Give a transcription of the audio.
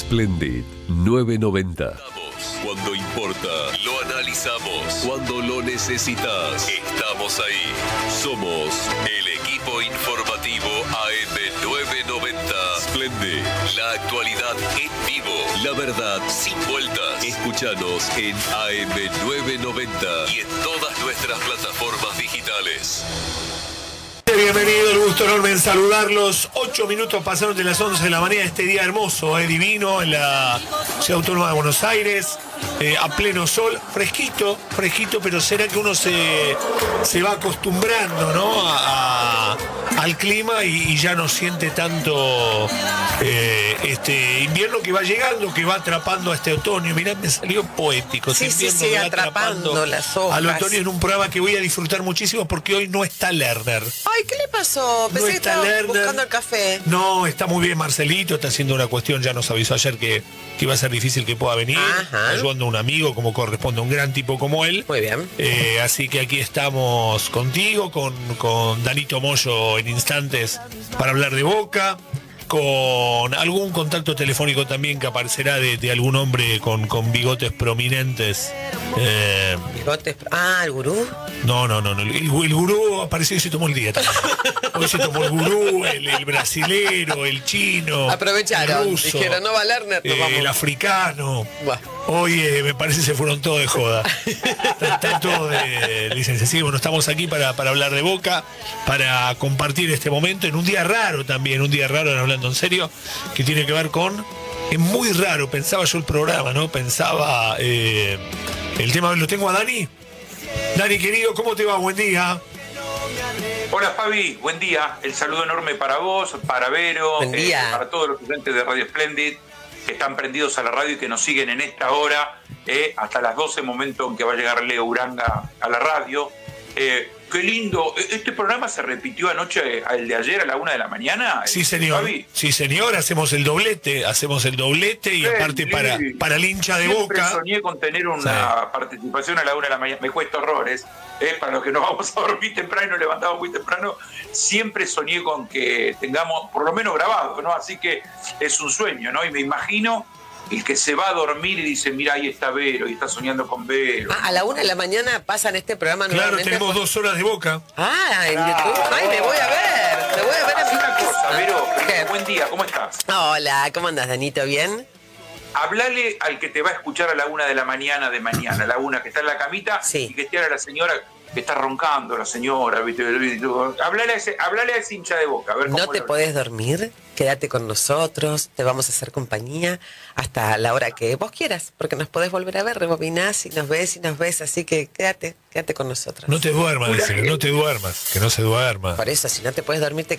Splendid 990. Cuando importa, lo analizamos. Cuando lo necesitas, estamos ahí. Somos el equipo informativo AM990. Splendid, la actualidad en vivo. La verdad sin vueltas. Escúchanos en AM990 y en todas nuestras plataformas digitales. Bienvenido, el gusto enorme en saludarlos. 8 minutos pasaron de las 11 de la mañana, este día hermoso, divino, en la Ciudad Autónoma de Buenos Aires, a pleno sol, fresquito, pero será que uno se va acostumbrando, ¿no? al clima y ya no siente tanto este invierno que va llegando, que va atrapando a este otoño. Mirá, me salió poético. Sí, invierno va atrapando las hojas. Al otoño, en un programa que voy a disfrutar muchísimo porque hoy no está Lerner. Ay, ¿qué le pasó? Pensé que estaba buscando el café. No, está muy bien Marcelito, está haciendo una cuestión, ya nos avisó ayer que iba a ser difícil que pueda venir. Ajá. Ayudando a un amigo como corresponde a un gran tipo como él. Muy bien. Así que aquí estamos contigo, con Danito Moyo en instantes para hablar de Boca, con algún contacto telefónico también que aparecerá de algún hombre con bigotes prominentes. ¿Bigotes? ¿El gurú? No. El gurú apareció y se tomó el día también. Hoy se tomó el gurú, el brasilero, el chino. Aprovecharon. El ruso, Dijeron, no va Lerner, nos vamos. el africano. Buah. Hoy me parece se fueron todos de joda. Están todos de licencia. Sí, bueno, estamos aquí para hablar de Boca, para compartir este momento en un día raro también, hablando en serio, que tiene que ver con... Es muy raro, pensaba yo el programa, ¿no? Pensaba el tema, ¿lo tengo a Dani? Dani, querido, ¿cómo te va? Buen día. Hola Fabi, buen día. El saludo enorme para vos, para Vero, Buen día. para todos los clientes de Radio Splendid que están prendidos a la radio y que nos siguen en esta hora, hasta las 12, momento en que va a llegar Leo Uranga a la radio. Qué lindo. ¿Este programa se repitió anoche, el de ayer a la 1 de la mañana? Sí, señor. Fabi. Sí, señor. Hacemos el doblete y aparte para el hincha de Siempre Boca. soñé con tener una participación a la 1 de la mañana. Me cuesta horrores. Para los que nos vamos a dormir temprano y nos levantamos muy temprano, siempre soñé con que tengamos, por lo menos grabado, ¿no? Así que es un sueño, ¿no? Y me imagino el que se va a dormir y dice, mira, ahí está Vero, y está soñando con Vero. A la 1 de la mañana pasan este programa Claro, nuevamente. tenemos 2 horas de Boca. En YouTube. Ay, me voy a ver. Haz una cosa, Vero. ¿Qué? Buen día, ¿cómo estás? Hola, ¿cómo andás, Danito? ¿Bien? Hablale al que te va a escuchar a la 1 de la mañana, a la 1 que está en la camita, Sí. y que esté a la señora que está roncando, la señora, ¿viste? Hablale a ese hincha de Boca. A ver cómo ¿No te lo- podés dormir? Quédate con nosotros, te vamos a hacer compañía hasta la hora que vos quieras, porque nos podés volver a ver, rebobinás y nos ves, así que quédate con nosotros. No te duermas, dice, que no te duermas, que no se duerma. Por eso, si no te podés dormir, te